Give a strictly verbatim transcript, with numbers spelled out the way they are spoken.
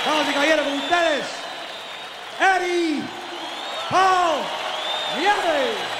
Damas y caballeros, con ustedes, Eddie Paul Viande.